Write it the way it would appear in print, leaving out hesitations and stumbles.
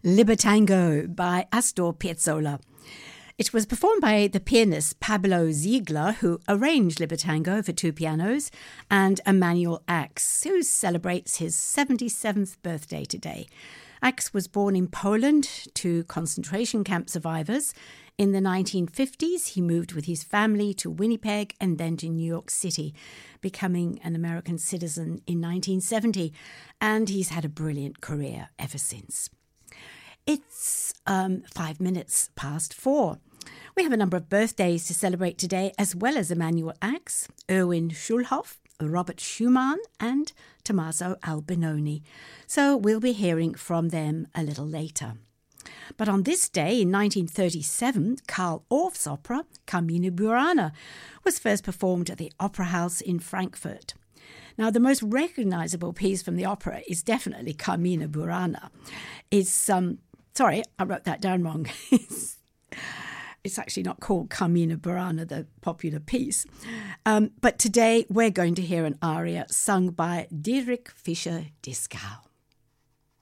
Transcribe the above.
Libertango by Astor Piazzolla. It was performed by the pianist Pablo Ziegler, who arranged Libertango for two pianos, and Emanuel Ax, who celebrates his 77th birthday today. Ax was born in Poland to concentration camp survivors. In the 1950s, he moved with his family to Winnipeg and then to New York City, becoming an American citizen in 1970, and he's had a brilliant career ever since. It's 5 minutes past 4. We have a number of birthdays to celebrate today, as well as Emanuel Ax, Erwin Schulhoff, Robert Schumann and Tommaso Albinoni. So we'll be hearing from them a little later. But on this day in 1937, Carl Orff's opera, Carmina Burana, was first performed at the Opera House in Frankfurt. Now, the most recognisable piece from the opera is definitely Carmina Burana. Sorry, I wrote that down wrong. It's actually not called Carmina Burana, the popular piece. But today we're going to hear an aria sung by Dietrich Fischer-Dieskau.